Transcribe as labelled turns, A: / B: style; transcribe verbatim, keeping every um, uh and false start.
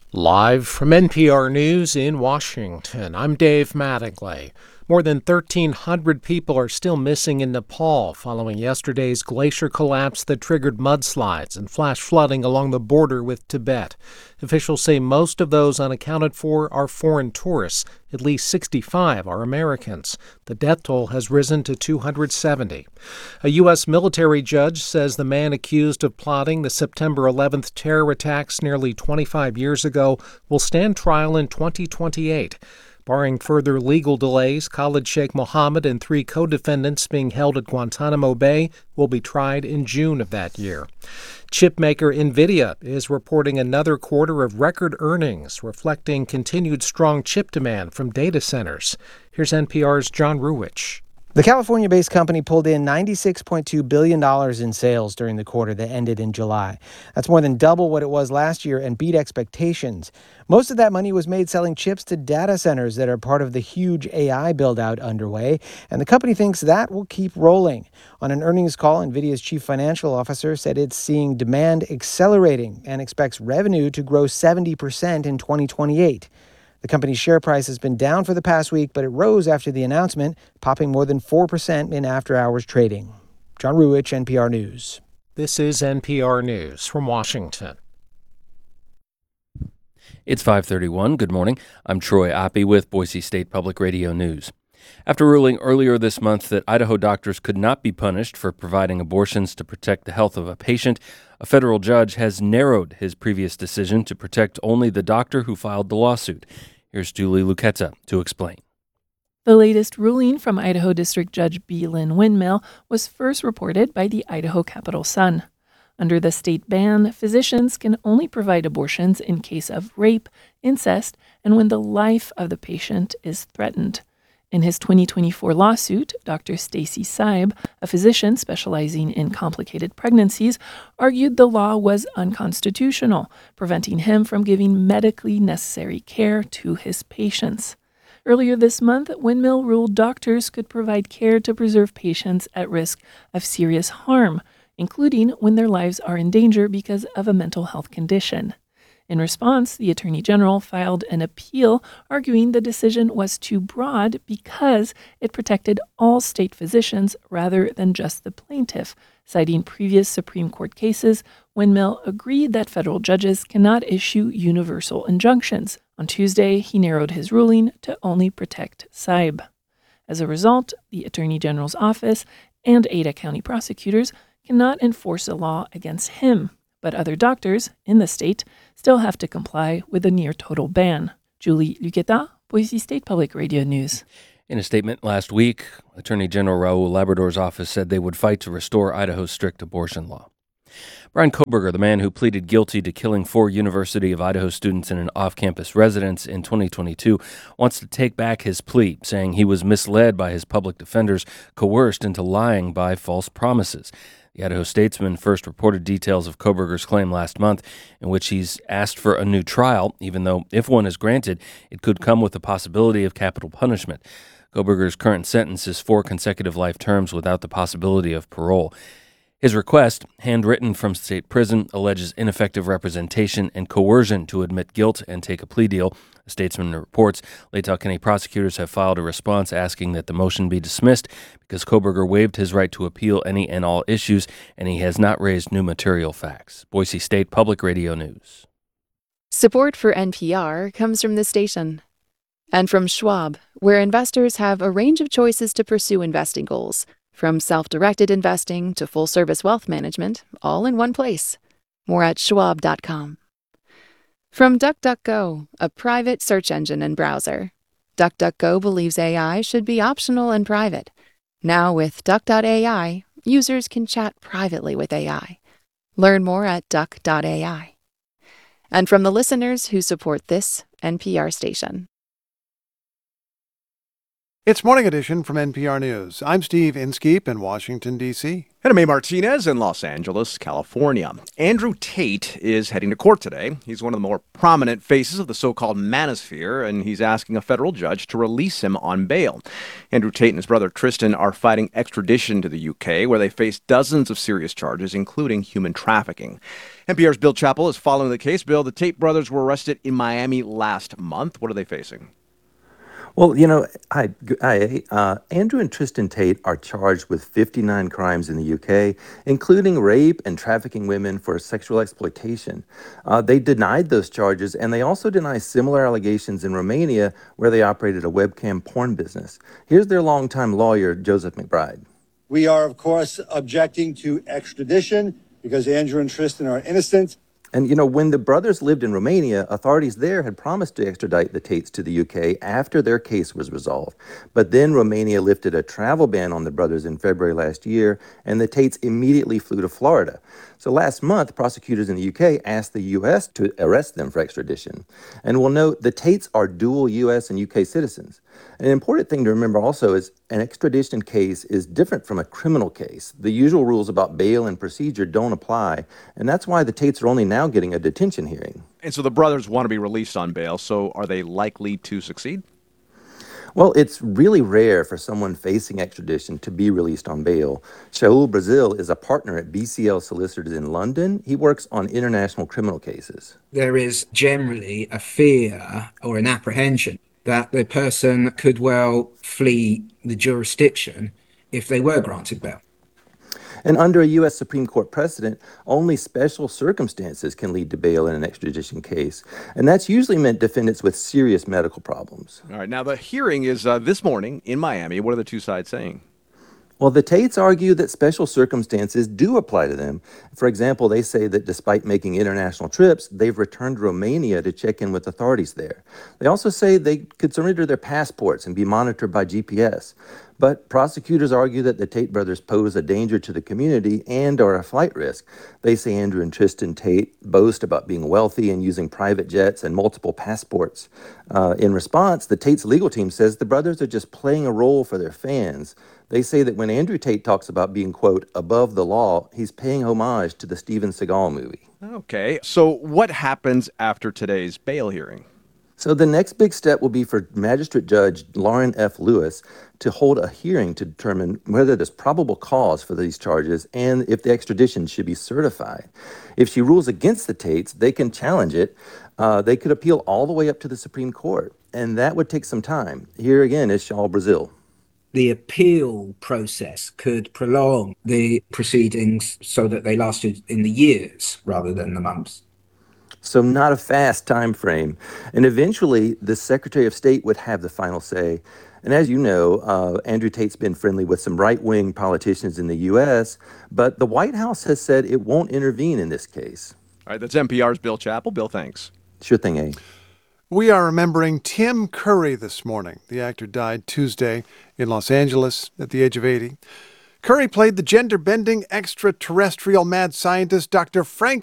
A: Live from N P R News in Washington, I'm Dave Mattingly. More than thirteen hundred people are still missing in Nepal following yesterday's glacier collapse that triggered mudslides and flash flooding along the border with Tibet. Officials say most of those unaccounted for are foreign tourists. At least sixty-five are Americans. The death toll has risen to two hundred seventy. A U S military judge says the man accused of plotting the September eleventh terror attacks nearly twenty-five years ago will stand trial in twenty twenty-eight. Barring further legal delays, Khalid Sheikh Mohammed and three co-defendants being held at Guantanamo Bay will be tried in June of that year. Chip maker NVIDIA is reporting another quarter of record earnings, reflecting continued strong chip demand from data centers. Here's N P R's John Ruwitch.
B: The California-based company pulled in ninety-six point two billion dollars in sales during the quarter that ended in July. That's more than double what it was last year and beat expectations. Most of that money was made selling chips to data centers that are part of the huge A I build-out underway, and the company thinks that will keep rolling. On an earnings call, NVIDIA's chief financial officer said it's seeing demand accelerating and expects revenue to grow seventy percent in twenty twenty-eight. The company's share price has been down for the past week, but it rose after the announcement, popping more than four percent in after-hours trading. John Ruwitch, N P R News.
A: This is N P R News from Washington.
C: It's five thirty-one. Good morning. I'm Troy Oppie with Boise State Public Radio News. After ruling earlier this month that Idaho doctors could not be punished for providing abortions to protect the health of a patient, a federal judge has narrowed his previous decision to protect only the doctor who filed the lawsuit. Here's Julie Lucchetta to explain.
D: The latest ruling from Idaho District Judge B. Lynn Windmill was first reported by the Idaho Capital Sun. Under the state ban, physicians can only provide abortions in case of rape, incest, and when the life of the patient is threatened. In his twenty twenty-four lawsuit, Doctor Stacy Seib, a physician specializing in complicated pregnancies, argued the law was unconstitutional, preventing him from giving medically necessary care to his patients. Earlier this month, Windmill ruled doctors could provide care to preserve patients at risk of serious harm, including when their lives are in danger because of a mental health condition. In response, the Attorney General filed an appeal arguing the decision was too broad because it protected all state physicians rather than just the plaintiff. Citing previous Supreme Court cases, Windmill agreed that federal judges cannot issue universal injunctions. On Tuesday, he narrowed his ruling to only protect Seib. As a result, the Attorney General's office and Ada County prosecutors cannot enforce a law against him. But other doctors in the state still have to comply with a near-total ban. Julie Lucchetta, Boise State Public Radio News.
C: In a statement last week, Attorney General Raul Labrador's office said they would fight to restore Idaho's strict abortion law. Bryan Kohberger, the man who pleaded guilty to killing four University of Idaho students in an off-campus residence in twenty twenty-two, wants to take back his plea, saying he was misled by his public defenders, coerced into lying by false promises. The Idaho Statesman first reported details of Kohberger's claim last month, in which he's asked for a new trial, even though, if one is granted, it could come with the possibility of capital punishment. Kohberger's current sentence is four consecutive life terms without the possibility of parole. His request, handwritten from state prison, alleges ineffective representation and coercion to admit guilt and take a plea deal. The Statesman reports Latah County prosecutors have filed a response asking that the motion be dismissed because Kohberger waived his right to appeal any and all issues, and he has not raised new material facts. Boise State Public Radio News.
E: Support for N P R comes from this station and from Schwab, where investors have a range of choices to pursue investing goals. From self-directed investing to full-service wealth management, all in one place. More at schwab dot com. From DuckDuckGo, a private search engine and browser. DuckDuckGo believes A I should be optional and private. Now with Duck dot A I, users can chat privately with A I. Learn more at duck dot A I. And from the listeners who support this N P R station.
F: It's Morning Edition from N P R News. I'm Steve Inskeep in Washington, D C
G: And I'm A. Martinez in Los Angeles, California. Andrew Tate is heading to court today. He's one of the more prominent faces of the so-called manosphere, and he's asking a federal judge to release him on bail. Andrew Tate and his brother Tristan are fighting extradition to the U K, where they face dozens of serious charges, including human trafficking. N P R's Bill Chappell is following the case. Bill, the Tate brothers were arrested in Miami last month. What are they facing?
H: Well, you know, I, I, uh, Andrew and Tristan Tate are charged with fifty-nine crimes in the U K, including rape and trafficking women for sexual exploitation. Uh, they denied those charges, and they also deny similar allegations in Romania, where they operated a webcam porn business. Here's their longtime lawyer, Joseph McBride.
I: We are, of course, objecting to extradition because Andrew and Tristan are innocent.
H: And, you know, when the brothers lived in Romania, authorities there had promised to extradite the Tates to the U K after their case was resolved. But then Romania lifted a travel ban on the brothers in February last year, and the Tates immediately flew to Florida. So last month, prosecutors in the U K asked the U S to arrest them for extradition. And we'll note the Tates are dual U S and U K citizens. An important thing to remember also is an extradition case is different from a criminal case. The usual rules about bail and procedure don't apply, and that's why the Tates are only now getting a detention hearing.
G: And so the brothers want to be released on bail, so are they likely to succeed?
H: Well, it's really rare for someone facing extradition to be released on bail. Shaul Brazil is a partner at B C L Solicitors in London. He works on international criminal cases.
J: There is generally a fear or an apprehension that the person could well flee the jurisdiction if they were granted bail.
H: And under a U S Supreme Court precedent, only special circumstances can lead to bail in an extradition case. And that's usually meant defendants with serious medical problems.
G: All right, now the hearing is uh, this morning in Miami. What are the two sides saying?
H: Well, the Tates argue that special circumstances do apply to them. For example, they say that despite making international trips, they've returned to Romania to check in with authorities there. They also say they could surrender their passports and be monitored by G P S. But prosecutors argue that the Tate brothers pose a danger to the community and are a flight risk. They say Andrew and Tristan Tate boast about being wealthy and using private jets and multiple passports. Uh, in response, the Tate's legal team says the brothers are just playing a role for their fans. They say that when Andrew Tate talks about being, quote, above the law, he's paying homage to the Steven Seagal movie.
G: Okay, so what happens after today's bail hearing?
H: So the next big step will be for Magistrate Judge Lauren F. Lewis to hold a hearing to determine whether there's probable cause for these charges and if the extradition should be certified. If she rules against the Tates, they can challenge it. Uh, they could appeal all the way up to the Supreme Court, and that would take some time. Here again is Shaul Brazil.
J: The appeal process could prolong the proceedings so that they lasted in the years rather than the months.
H: So not a fast time frame. And eventually, the Secretary of State would have the final say. And as you know, uh, Andrew Tate's been friendly with some right-wing politicians in the U S, but the White House has said it won't intervene in this case.
G: All right, that's N P R's Bill Chappell. Bill, thanks.
H: Sure thing, A.
F: We are remembering Tim Curry this morning. The actor died Tuesday in Los Angeles at the age of eighty. Curry played the gender-bending extraterrestrial mad scientist Doctor Frank